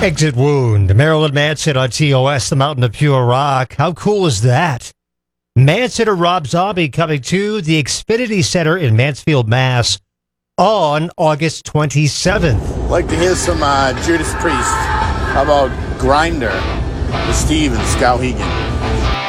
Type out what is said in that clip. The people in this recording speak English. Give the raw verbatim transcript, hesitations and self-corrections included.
Exit Wound, Marilyn Manson on T O S, the Mountain of Pure Rock. How cool is that? Manson or Rob Zombie coming to the Xfinity Center in Mansfield, Mass on August twenty-seventh. Like to hear some uh, Judas Priest. How about Grinder with Steve and Skowhegan?